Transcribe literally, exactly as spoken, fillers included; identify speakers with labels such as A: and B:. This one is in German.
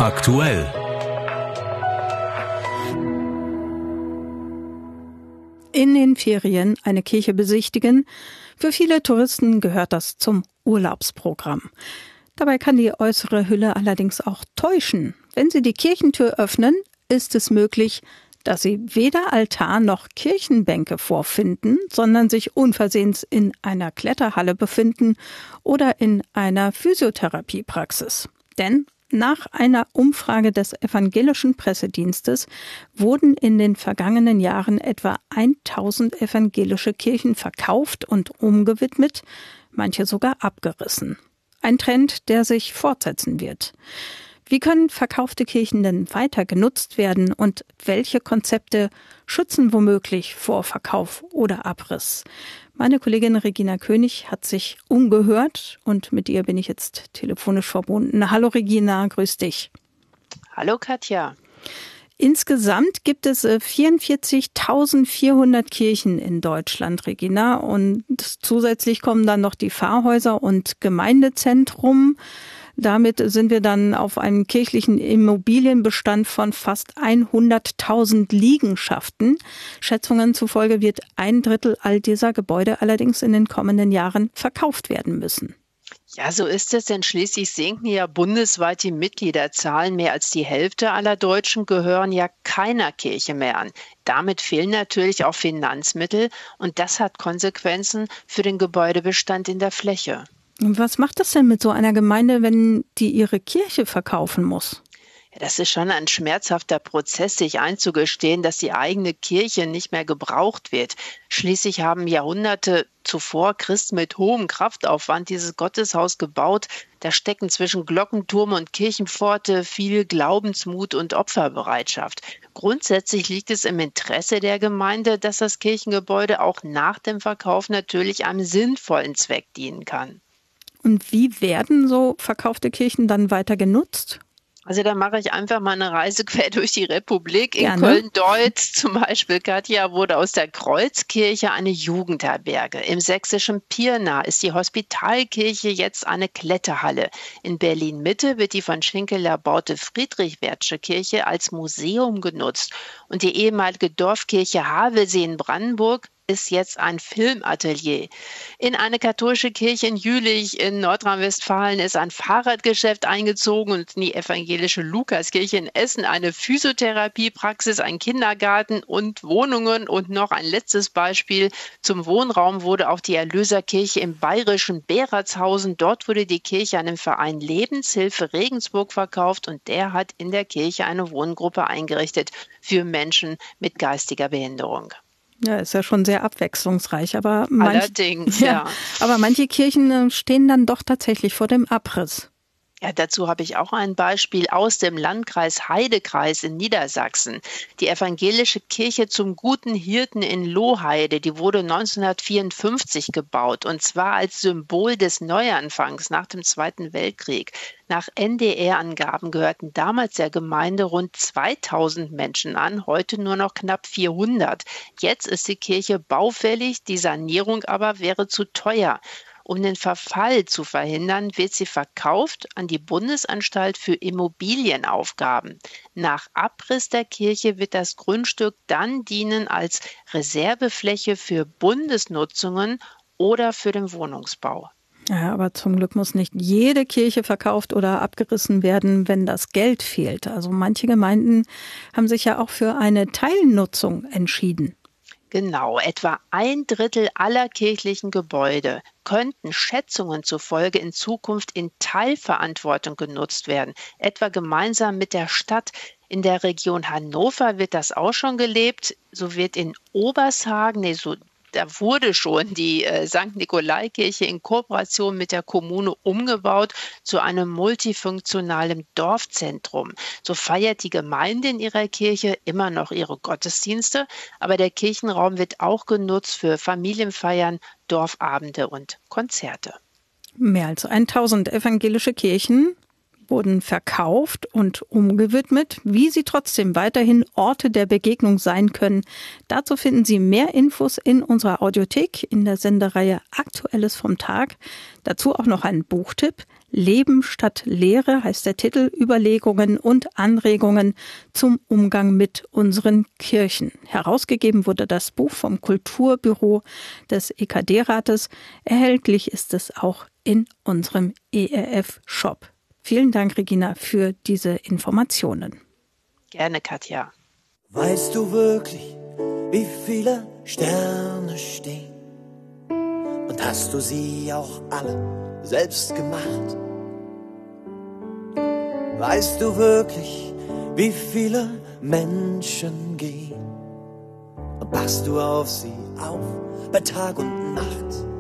A: Aktuell.
B: In den Ferien eine Kirche besichtigen. Für viele Touristen gehört das zum Urlaubsprogramm. Dabei kann die äußere Hülle allerdings auch täuschen. Wenn Sie die Kirchentür öffnen, ist es möglich, dass Sie weder Altar noch Kirchenbänke vorfinden, sondern sich unversehens in einer Kletterhalle befinden oder in einer Physiotherapiepraxis. Denn nach einer Umfrage des evangelischen Pressedienstes wurden in den vergangenen Jahren etwa tausend evangelische Kirchen verkauft und umgewidmet, manche sogar abgerissen. Ein Trend, der sich fortsetzen wird. Wie können verkaufte Kirchen denn weiter genutzt werden und welche Konzepte schützen womöglich vor Verkauf oder Abriss? Meine Kollegin Regina König hat sich umgehört und mit ihr bin ich jetzt telefonisch verbunden. Hallo Regina, grüß dich.
C: Hallo Katja.
B: Insgesamt gibt es vierundvierzigtausendvierhundert Kirchen in Deutschland, Regina, und zusätzlich kommen dann noch die Pfarrhäuser und Gemeindezentrum. Damit sind wir dann auf einem kirchlichen Immobilienbestand von fast hunderttausend Liegenschaften. Schätzungen zufolge wird ein Drittel all dieser Gebäude allerdings in den kommenden Jahren verkauft werden müssen.
C: Ja, so ist es, denn schließlich sinken ja bundesweit die Mitgliederzahlen. Mehr als die Hälfte aller Deutschen gehören ja keiner Kirche mehr an. Damit fehlen natürlich auch Finanzmittel und das hat Konsequenzen für den Gebäudebestand in der Fläche.
B: Was macht das denn mit so einer Gemeinde, wenn die ihre Kirche verkaufen muss?
C: Ja, das ist schon ein schmerzhafter Prozess, sich einzugestehen, dass die eigene Kirche nicht mehr gebraucht wird. Schließlich haben Jahrhunderte zuvor Christen mit hohem Kraftaufwand dieses Gotteshaus gebaut. Da stecken zwischen Glockenturm und Kirchenpforte viel Glaubensmut und Opferbereitschaft. Grundsätzlich liegt es im Interesse der Gemeinde, dass das Kirchengebäude auch nach dem Verkauf natürlich einem sinnvollen Zweck dienen kann.
B: Und wie werden so verkaufte Kirchen dann weiter genutzt?
C: Also da mache ich einfach mal eine Reise quer durch die Republik. In
B: Gerne.
C: Köln-Deutz zum Beispiel, Katja, wurde aus der Kreuzkirche eine Jugendherberge. Im sächsischen Pirna ist die Hospitalkirche jetzt eine Kletterhalle. In Berlin-Mitte wird die von Schinkel erbaute Friedrich-Wertsche Kirche als Museum genutzt. Und die ehemalige Dorfkirche Havelsee in Brandenburg ist jetzt ein Filmatelier. In eine katholische Kirche in Jülich in Nordrhein-Westfalen ist ein Fahrradgeschäft eingezogen und in die evangelische Lukaskirche in Essen eine Physiotherapiepraxis, ein Kindergarten und Wohnungen. Und noch ein letztes Beispiel. Zum Wohnraum wurde auch die Erlöserkirche im bayerischen Beratshausen. Dort wurde die Kirche an den Verein Lebenshilfe Regensburg verkauft und der hat in der Kirche eine Wohngruppe eingerichtet für Menschen mit geistiger Behinderung.
B: Ja, ist ja schon sehr abwechslungsreich, aber manch,
C: Allerdings,
B: ja,
C: ja.
B: Aber manche Kirchen stehen dann doch tatsächlich vor dem Abriss.
C: Ja, dazu habe ich auch ein Beispiel aus dem Landkreis Heidekreis in Niedersachsen. Die evangelische Kirche zum Guten Hirten in Lohheide, die wurde neunzehnhundertvierundfünfzig gebaut und zwar als Symbol des Neuanfangs nach dem Zweiten Weltkrieg. Nach N D R-Angaben gehörten damals der Gemeinde rund zweitausend Menschen an, heute nur noch knapp vierhundert. Jetzt ist die Kirche baufällig, die Sanierung aber wäre zu teuer. Um den Verfall zu verhindern, wird sie verkauft an die Bundesanstalt für Immobilienaufgaben. Nach Abriss der Kirche wird das Grundstück dann dienen als Reservefläche für Bundesnutzungen oder für den Wohnungsbau.
B: Ja, aber zum Glück muss nicht jede Kirche verkauft oder abgerissen werden, wenn das Geld fehlt. Also manche Gemeinden haben sich ja auch für eine Teilnutzung entschieden.
C: Genau, etwa ein Drittel aller kirchlichen Gebäude könnten Schätzungen zufolge in Zukunft in Teilverantwortung genutzt werden, etwa gemeinsam mit der Stadt. In der Region Hannover wird das auch schon gelebt. So wird in Obershagen, nee, so Da wurde schon die äh, Sankt Nikolai-Kirche in Kooperation mit der Kommune umgebaut zu einem multifunktionalen Dorfzentrum. So feiert die Gemeinde in ihrer Kirche immer noch ihre Gottesdienste, aber der Kirchenraum wird auch genutzt für Familienfeiern, Dorfabende und Konzerte.
B: Mehr als tausend evangelische Kirchen, wurden verkauft und umgewidmet. Wie sie trotzdem weiterhin Orte der Begegnung sein können, dazu finden Sie mehr Infos in unserer Audiothek in der Sendereihe Aktuelles vom Tag. Dazu auch noch ein Buchtipp. Leben statt Lehre heißt der Titel, Überlegungen und Anregungen zum Umgang mit unseren Kirchen. Herausgegeben wurde das Buch vom Kulturbüro des E K D-Rates. Erhältlich ist es auch in unserem E R F-Shop. Vielen Dank, Regina, für diese Informationen.
C: Gerne, Katja.
A: Weißt du wirklich, wie viele Sterne stehen? Und hast du sie auch alle selbst gemacht? Weißt du wirklich, wie viele Menschen gehen? Und passt du auf sie auf bei Tag und Nacht?